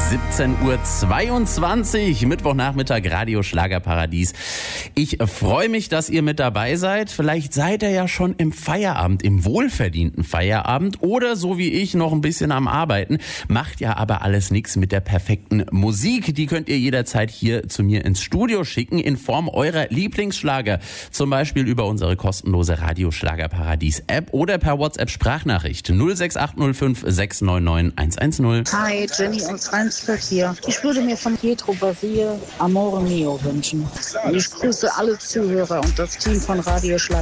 17:22 Uhr, Mittwochnachmittag, Radio Schlagerparadies. Ich freue mich, dass ihr mit dabei seid. Vielleicht seid ihr ja schon im Feierabend, im wohlverdienten Feierabend oder so wie ich noch ein bisschen am Arbeiten. Macht ja aber alles nichts mit der perfekten Musik. Die könnt ihr jederzeit hier zu mir ins Studio schicken in Form eurer Lieblingsschlager. Zum Beispiel über unsere kostenlose Radio Schlagerparadies App oder per WhatsApp Sprachnachricht 06805 699 110. Hi, Jenny aus Rheinsfeld hier. Ich würde mir von Pietro Basile Amore Mio wünschen. Und ich grüße alle Zuhörer und das Team von Radio Schlager.